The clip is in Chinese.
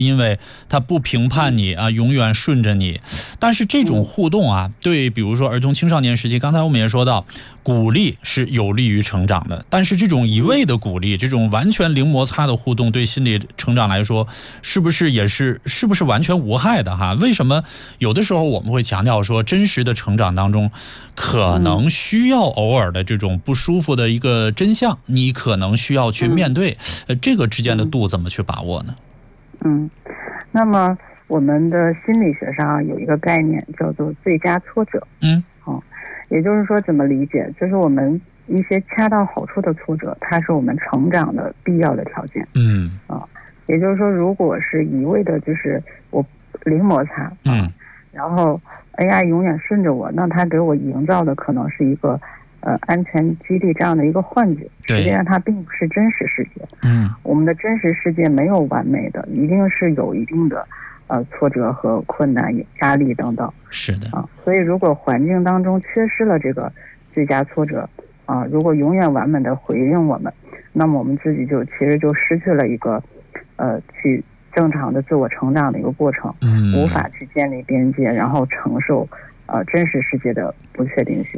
因为它不评判你啊，永远顺着你。但是这种互动啊，对比如说儿童青少年时期，刚才我们也说到，鼓励是有利于成长的，但是这种一味的鼓励，这种完全零摩擦的互动，对心理成长来说，是不是完全无害的哈？为什么有的时候我们会强调说，真实的成长当中，可能需要偶尔的这种不舒服的一个真相，你可能需要去面对，这个之间的度怎么去把握呢？ 那么我们的心理学上有一个概念叫做最佳挫折。也就是说怎么理解，就是我们一些恰到好处的挫折，它是我们成长的必要的条件。也就是说，如果是一味的就是我零摩擦，然后 AI 永远顺着我，那它给我营造的可能是一个安全基地这样的一个幻觉，实际上它并不是真实世界。我们的真实世界没有完美的，一定是有一定的挫折和困难、压力等等。 是的所以如果环境当中缺失了这个最佳挫折如果永远完美的回应我们，那么我们自己其实就失去了一个去正常的自我成长的一个过程，无法去建立边界，然后承受真实世界的不确定性。